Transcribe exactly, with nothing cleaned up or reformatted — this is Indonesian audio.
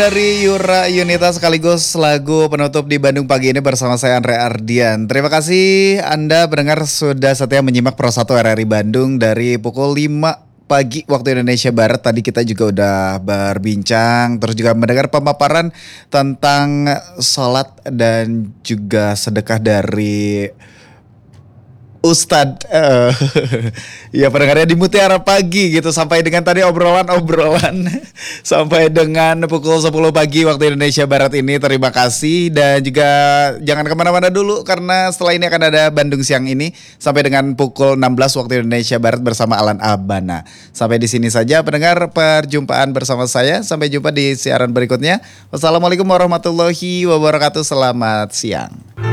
Dari Yura Yunita sekaligus lagu penutup di Bandung pagi ini bersama saya Andre Ardian. Terima kasih Anda pendengar sudah setia menyimak Pro satu R R I Bandung dari pukul lima pagi waktu Indonesia Barat. Tadi kita juga udah berbincang terus juga mendengar pemaparan tentang sholat dan juga sedekah dari Ustadz, uh, ya pendengarnya di Mutiara Pagi gitu. Sampai dengan tadi obrolan-obrolan sampai dengan pukul sepuluh pagi waktu Indonesia Barat ini. Terima kasih dan juga jangan kemana-mana dulu karena setelah ini akan ada Bandung Siang ini sampai dengan pukul enam belas waktu Indonesia Barat bersama Alan Abana. Sampai di sini saja pendengar perjumpaan bersama saya. Sampai jumpa di siaran berikutnya. Wassalamualaikum warahmatullahi wabarakatuh. Selamat siang.